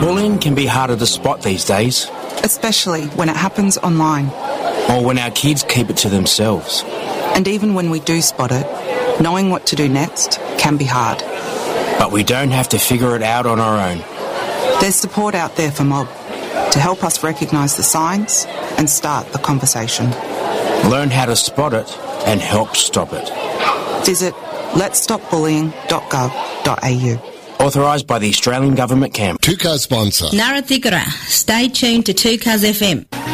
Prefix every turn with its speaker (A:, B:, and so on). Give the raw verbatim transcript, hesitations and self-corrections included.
A: Bullying can be harder to spot these days.
B: Especially when it happens online.
A: Or when our kids keep it to themselves.
B: And even when we do spot it, knowing what to do next can be hard.
A: But we don't have to figure it out on our own.
B: There's support out there for Mob to help us recognise the signs and start the conversation.
A: Learn how to spot it and help stop it.
B: Visit lets stop bullying dot gov dot a u.
A: Authorised by the Australian Government Camp.
C: Tukas sponsor.
D: Narathikara. Stay tuned to Tukas F M.